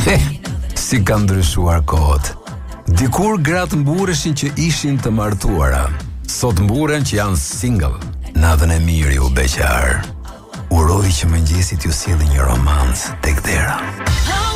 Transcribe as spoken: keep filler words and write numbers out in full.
Si kanë ndryshuar kohët. Dikur gratë mbureshin që ishin të martuara. Sot mburen që janë single. Natën e mirë ju beqar. Uroj që mëngjesit ju sjellë një romancë tek dera.